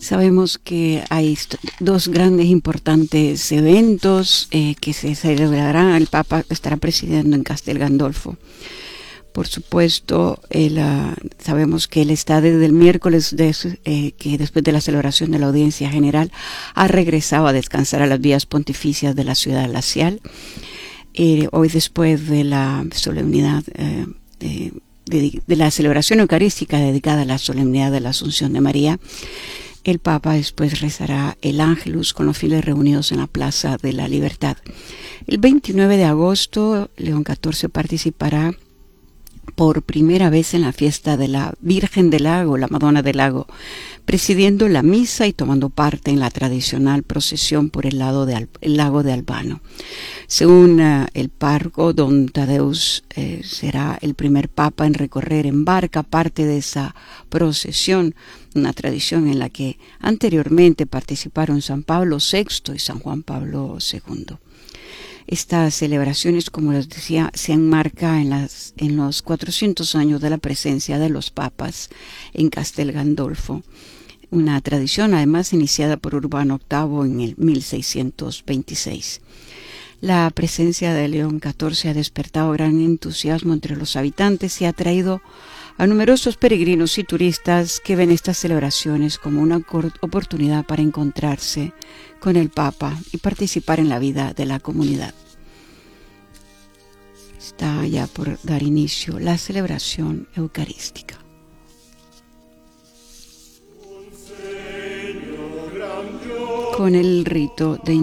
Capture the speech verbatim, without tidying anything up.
Sabemos que hay dos grandes importantes eventos eh, que se celebrarán. El Papa estará presidiendo en Castel Gandolfo. Por supuesto, él, uh, sabemos que él está desde el miércoles, de, eh, que después de la celebración de la audiencia general, ha regresado a descansar a las vías pontificias de la ciudad glacial. Eh, hoy, después de la solemnidad, eh, de, de, de la celebración eucarística dedicada a la solemnidad de la Asunción de María, el Papa después rezará el Ángelus con los fieles reunidos en la Plaza de la Libertad. El veintinueve de agosto, León catorce participará por primera vez en la fiesta de la Virgen del Lago, la Madonna del Lago, presidiendo la misa y tomando parte en la tradicional procesión por el, lado de Al- el lago de Albano. Según uh, el párroco, don Tadeus eh, será el primer papa en recorrer en barca parte de esa procesión, una tradición en la que anteriormente participaron San Pablo sexto y San Juan Pablo segundo. Estas celebraciones, como les decía, se enmarcan en, las, en los cuatrocientos años de la presencia de los papas en Castel Gandolfo, una tradición además iniciada por Urbano octavo en el mil seiscientos veintiséis. La presencia de León catorce ha despertado gran entusiasmo entre los habitantes y ha traído a numerosos peregrinos y turistas que ven estas celebraciones como una oportunidad para encontrarse con el Papa y participar en la vida de la comunidad. Está ya por dar inicio la celebración eucarística. Con el rito de